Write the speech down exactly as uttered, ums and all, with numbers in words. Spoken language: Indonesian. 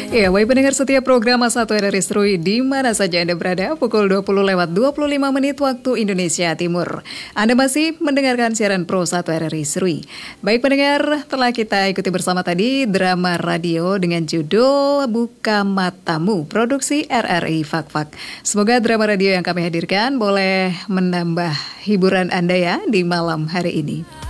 Ya, baik pendengar setiap program satu R R I Seru di mana saja Anda berada, pukul dua puluh lewat dua puluh lima menit waktu Indonesia Timur. Anda masih mendengarkan siaran Pro satu R R I Seru. Baik pendengar, telah kita ikuti bersama tadi drama radio dengan judul Buka Matamu, produksi R R I Fak-Fak. Semoga drama radio yang kami hadirkan boleh menambah hiburan Anda ya di malam hari ini.